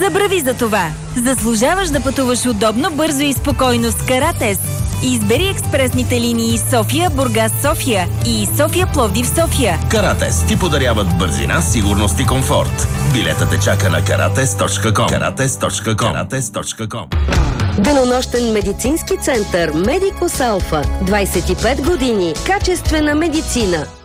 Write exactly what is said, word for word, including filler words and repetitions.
Забрави за това! Заслужаваш да пътуваш удобно, бързо и спокойно с Каратез. Избери експресните линии София, Бургас, София и София, Пловдив, София. Каратез ти подаряват бързина, сигурност и комфорт. Билетът те чака на каратез точка ком. каратез точка ком. каратез точка ком. Денонощен медицински център Медикус Алфа. двадесет и пет години. Качествена медицина.